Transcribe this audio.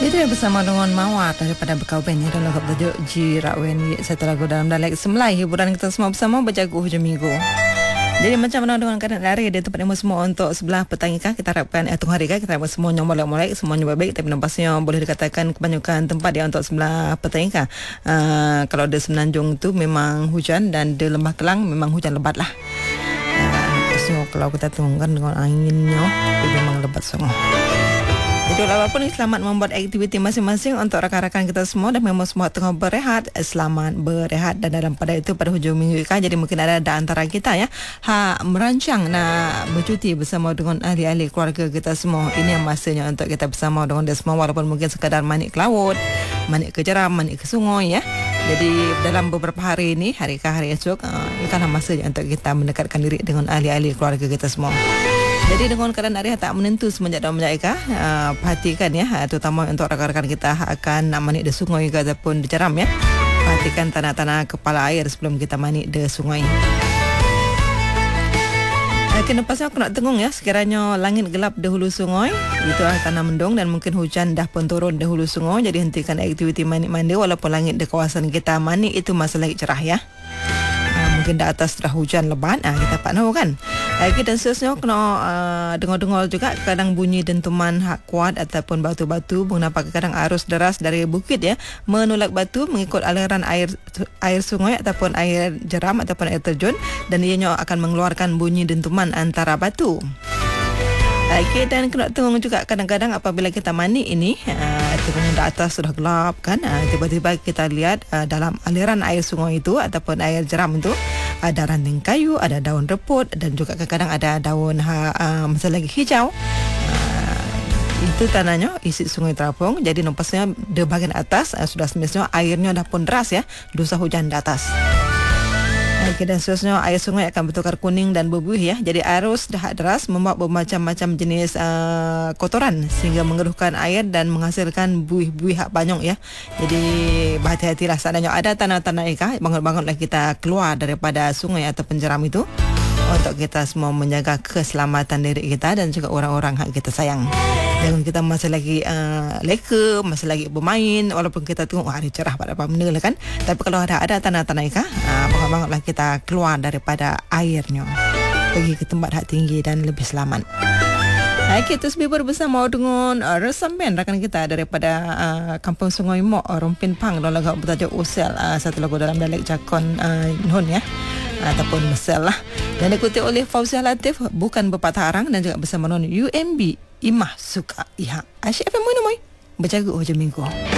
Itu yang bersama dengan Mawar daripada Berkauban ya, dalam lagu bertajuk Jirawen. Satu lagu dalam dialek Semlai, hiburan kita semua bersama berjaga hujung minggu. Jadi macam mana dengan keadaan hari dia tempat demo semua untuk sebelah petang kah, kita harapkan tengah hari kah, kita harapkan semuanya molek-molek, semuanya baik-baik, tapi nampaknya boleh dikatakan kebanyakan tempat dia untuk sebelah petang kah. Kalau di Semenanjung tu memang hujan dan di Lembah Kelang memang hujan lebat lah. So kalau kita tunggu dengan anginnya memang lebat semua. Jadi walaupun selamat membuat aktiviti masing-masing untuk rakan-rakan kita semua dan memang semua tengah berehat, selamat berehat. Dan dalam pada itu pada hujung minggu kan, jadi mungkin ada antara kita ya merancang nak bercuti bersama dengan ahli-ahli keluarga kita semua. Ini yang masanya untuk kita bersama dengan dia semua, walaupun mungkin sekadar manik ke laut, manik ke jeram, manik ke sungai ya. Jadi dalam beberapa hari ini, hari ke hari esok, ini kan masanya untuk kita mendekatkan diri dengan ahli-ahli keluarga kita semua. Jadi dengan keadaan hari tak menentu semenjak dalam Malaysia, perhatikan ya, terutama untuk rakan-rakan kita akan nak manik di sungai ke ataupun di jeram ya. Perhatikan tanah-tanah kepala air sebelum kita manik di sungai. Kenapa aku nak tengok ya, sekiranya langit gelap di hulu sungai, itu tanah mendung dan mungkin hujan dah pun turun di hulu sungai, jadi hentikan aktiviti manik mandi walaupun langit di kawasan kita manik itu masih lagi cerah ya. Mungkin di atas dah hujan lebat, kita tak tahu kan. Lagi dan seterusnya kena dengar-dengar juga kadang bunyi dentuman hak kuat ataupun batu-batu mengenapa kadang arus deras dari bukit ya menolak batu mengikut aliran air sungai ataupun air jeram ataupun air terjun, dan ianya akan mengeluarkan bunyi dentuman antara batu. Okay, dan kena tengok juga kadang-kadang apabila kita mandi ini tengok di atas sudah gelap kan, tiba-tiba kita lihat dalam aliran air sungai itu ataupun air jeram itu ada ranting kayu, ada daun reput dan juga kadang-kadang ada daun masih lagi hijau. Itu tanahnya isi sungai terapung, jadi nampaknya di bahagian atas sudah semestinya airnya dah pun deras ya, dosa hujan di atas. Okay, dan seterusnya air sungai akan bertukar kuning dan berbuih ya. Jadi arus dah deras membawa bermacam-macam jenis kotoran sehingga mengeruhkan air dan menghasilkan buih-buih hak banyong ya. Jadi berhati-hatilah seandainya ada tanah-tanah ikan, bangun-bangunlah kita keluar daripada sungai atau penjeram itu untuk kita semua menjaga keselamatan diri kita dan juga orang-orang hak kita sayang. Jangan kita masih lagi leka, masih lagi bermain walaupun kita tengok hari cerah pada benda lah kan. Tapi kalau ada tanah-tanah ikan, bangun-bangunlah kita keluar daripada airnya, pergi ke tempat hak tinggi dan lebih selamat. Kita sebibur bersama dengan Resampen, rakan kita daripada Kampung Sungai Mok, Rompin Pang, dalam lagu bertajuk Usel, satu lagu dalam dialek Jakon Nun ya, ataupun Mesel lah. Dan diikuti oleh Fauziah Latif, Bukan Berpatah Arang, dan juga bersama non UMB Imah Suka Iha. Asyik FM Moy berjaga hujung minggu.